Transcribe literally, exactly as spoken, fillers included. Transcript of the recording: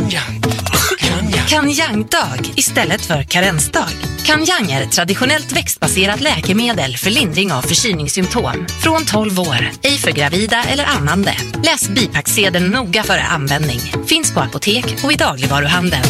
Kanyang. Kanyang. Kanyang-dag istället för karensdag. Kanyang är ett traditionellt växtbaserat läkemedel för lindring av förkylningssymptom. Från tolv år, ej för gravida eller ammande. Läs bipacksedeln noga före användning. Finns på apotek och i dagligvaruhandeln.